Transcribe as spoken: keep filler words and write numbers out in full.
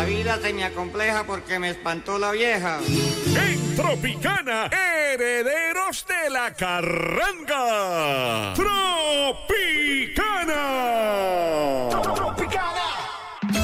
vida se me acompleja porque me espantó la vieja. En Tropicana, herederos de la carranga. ¡Tro!